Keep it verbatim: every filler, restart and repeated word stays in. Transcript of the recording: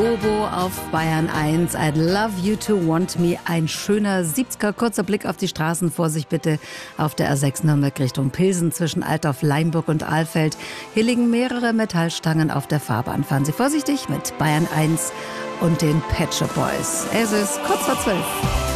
Lobo auf Bayern eins. I'd love you to want me. Ein schöner siebziger. Kurzer Blick auf die Straßen. Vorsicht bitte auf der A sechs Nürnberg Richtung Pilsen zwischen Altdorf, Leinburg und Ahlfeld. Hier liegen mehrere Metallstangen auf der Fahrbahn. Fahren Sie vorsichtig mit Bayern eins und den Pet Shop Boys. Es ist kurz vor zwölf.